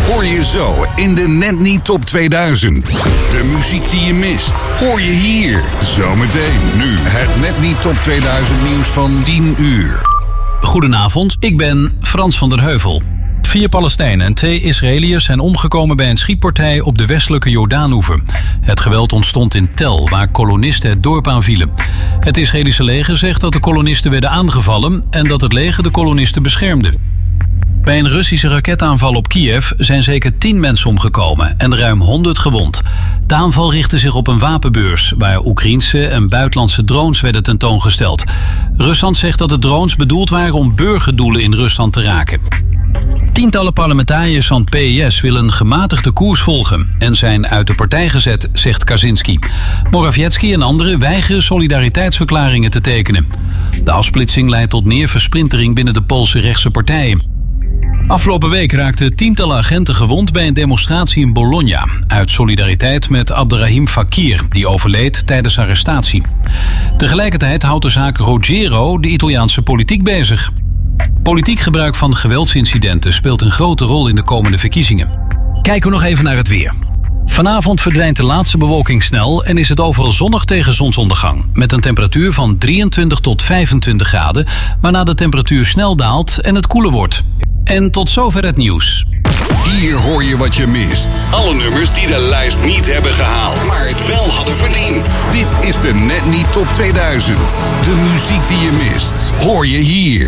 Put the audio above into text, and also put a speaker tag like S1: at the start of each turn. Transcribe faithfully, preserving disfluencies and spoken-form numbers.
S1: hoor je zo in de Net Niet Top tweeduizend. De muziek die je mist, hoor je hier. Zometeen nu het Net Niet Top tweeduizend nieuws van tien uur.
S2: Goedenavond, ik ben Frans van der Heuvel. Vier Palestijnen en twee Israëliërs zijn omgekomen bij een schietpartij op de westelijke Jordaanoever. Het geweld ontstond in Tel, waar kolonisten het dorp aanvielen. Het Israëlische leger zegt dat de kolonisten werden aangevallen en dat het leger de kolonisten beschermde. Bij een Russische raketaanval op Kiev zijn zeker tien mensen omgekomen en ruim honderd gewond. De aanval richtte zich op een wapenbeurs, waar Oekraïense en buitenlandse drones werden tentoongesteld. Rusland zegt dat de drones bedoeld waren om burgerdoelen in Rusland te raken. Tientallen parlementariërs van P E S willen een gematigde koers volgen en zijn uit de partij gezet, zegt Kaczynski. Morawiecki en anderen weigeren solidariteitsverklaringen te tekenen. De afsplitsing leidt tot meer versplintering binnen de Poolse rechtse partijen. Afgelopen week raakten tientallen agenten gewond bij een demonstratie in Bologna, uit solidariteit met Abderrahim Fakir, die overleed tijdens arrestatie. Tegelijkertijd houdt de zaak Rogero de Italiaanse politiek bezig. Politiek gebruik van geweldsincidenten speelt een grote rol in de komende verkiezingen. Kijken we nog even naar het weer. Vanavond verdwijnt de laatste bewolking snel en is het overal zonnig tegen zonsondergang. Met een temperatuur van drieëntwintig tot vijfentwintig graden, waarna de temperatuur snel daalt en het koeler wordt. En tot zover het nieuws.
S1: Hier hoor je wat je mist. Alle nummers die de lijst niet hebben gehaald, maar het wel hadden verdiend. Dit is de Net Niet Top tweeduizend. De muziek die je mist, hoor je hier.